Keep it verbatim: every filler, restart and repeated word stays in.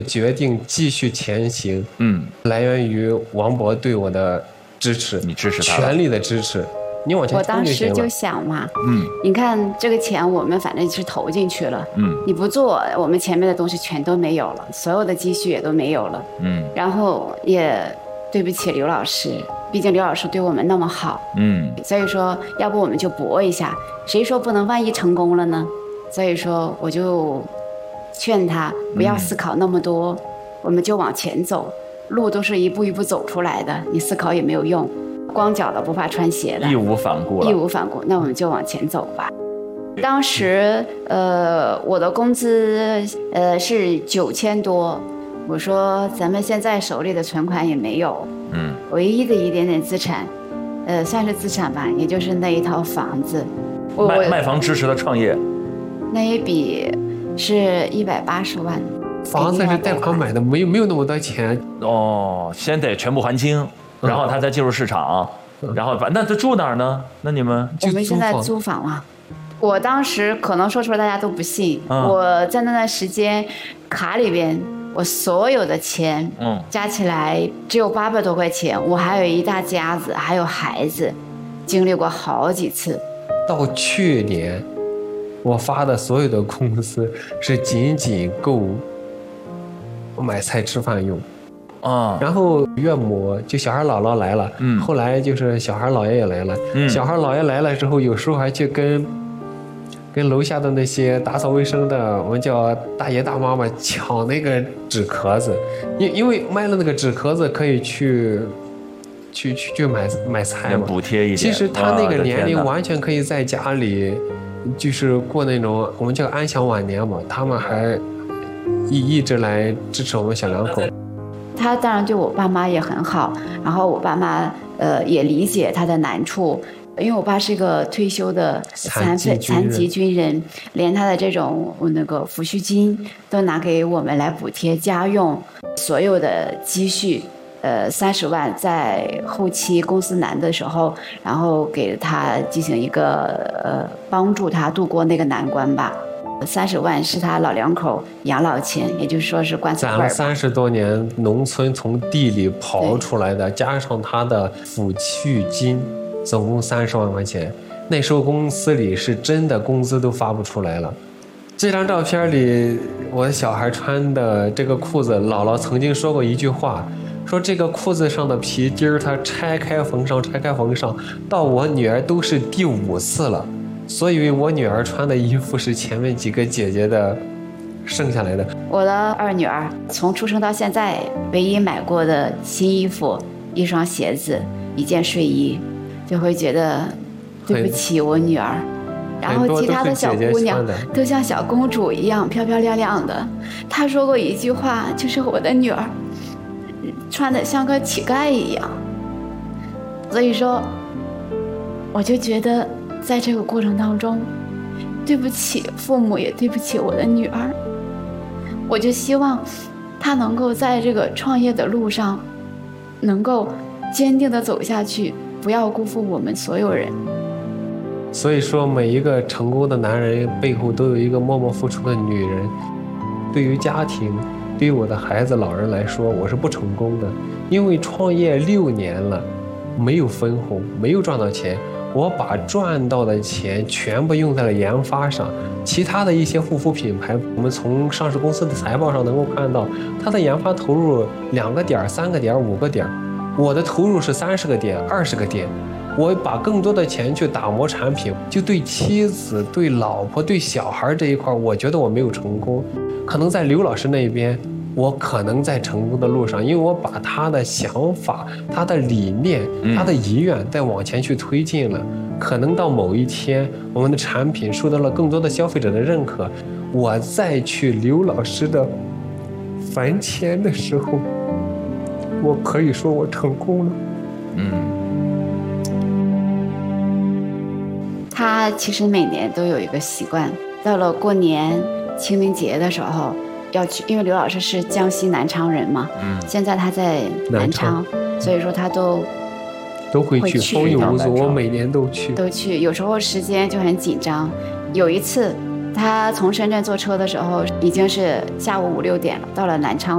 决定继续前行， 嗯， 来源于王博对我的支持， 你支持他， 全力的支持。你往前我当时就了想嘛， 嗯， 你看这个钱我们反正是投进去了， 嗯， 你不做，我们前面的东西全都没有了，所有的积蓄也都没有了， 嗯， 然后也对不起刘老师，毕竟刘老师对我们那么好， 嗯， 所以说要不我们就搏一下，谁说不能万一成功了呢？所以说我就劝他不要思考那么多，嗯、我们就往前走，路都是一步一步走出来的，你思考也没有用。光脚的不怕穿鞋的， 义无反顾了， 义无反顾，那我们就往前走吧。当时，呃，我的工资呃是九千多，我说咱们现在手里的存款也没有， 嗯， 唯一的一点点资产，呃，算是资产吧，也就是那一套房子。我卖卖房支持的创业， 那一笔是一百八十万， 房子是贷款买的，没有没有那么多钱哦，先得全部还清。然后他再进入市场，嗯、然后那他住哪儿呢？那你们我们现在租房了。我当时可能说出来大家都不信，嗯、我在那段时间卡里边，我所有的钱，嗯，加起来只有八百多块钱，我还有一大家子，还有孩子，经历过好几次。 到去年，我发的所有的工资是仅仅够买菜吃饭用。 啊、 然后岳母就小孩姥姥来了，嗯，后来就是小孩姥爷也来了，嗯，小孩姥爷来了之后，有时候还去跟跟楼下的那些打扫卫生的，我们叫大爷大妈妈抢那个纸壳子，因因为卖了那个纸壳子可以去去去去买买菜嘛， 补贴一点。 其实他那个年龄完全可以在家里，就是过那种我们叫安享晚年嘛，他们还一一直来支持我们小两口。 他当然对我爸妈也很好，然后我爸妈呃也理解他的难处，因为我爸是一个退休的残废残疾军人，连他的这种那个抚恤金都拿给我们来补贴家用，所有的积蓄呃三十万在后期公司难的时候，然后给他进行一个呃帮助他度过那个难关吧。三十万是他老两口养老钱，也就是说是棺材本。 攒了三十多年，农村从地里刨出来的，加上他的抚恤金，总共三十万块钱。那时候公司里是真的工资都发不出来了。这张照片里，我的小孩穿的这个裤子，姥姥曾经说过一句话，说这个裤子上的皮筋儿，它拆开缝上，拆开缝上，到我女儿都是第五次了。所以我女儿穿的衣服是前面几个姐姐的剩下来的。 我的二女儿从出生到现在唯一买过的新衣服，一双鞋子，一件睡衣，就会觉得对不起我女儿。然后其他的小姑娘都像小公主一样漂漂亮亮的。她说过一句话，就是我的女儿穿得像个乞丐一样。所以说我就觉得在这个过程当中，对不起父母，也对不起我的女儿。我就希望她能够在这个创业的路上能够坚定地走下去，不要辜负我们所有人。 所以说每一个成功的男人背后都有一个默默付出的女人。对于家庭，对于我的孩子老人来说，我是不成功的，因为创业六年了，没有分红，没有赚到钱。我把赚到的钱全部用在了研发上，其他的一些护肤品牌，我们从上市公司的财报上能够看到，它的研发投入两个点、三个点、五个点，我的投入是三十个点、二十个点。我把更多的钱去打磨产品，就对妻子、对老婆、对小孩这一块，我觉得我没有成功。可能在刘老师那边，我可能在成功的路上，因为我把他的想法、他的理念、他的遗愿再往前去推进了。可能到某一天，我们的产品受到了更多的消费者的认可，我再去刘老师的坟前的时候，我可以说我成功了。 嗯。 他其实每年都有一个习惯，到了过年、清明节的时候要去，因为刘老师是江西南昌人嘛，嗯，现在他在南昌，所以说他都都会去，风雨无阻，我每年都去， 都去。有时候时间就很紧张，有一次他从深圳坐车的时候已经是下午五六点了，到了南昌，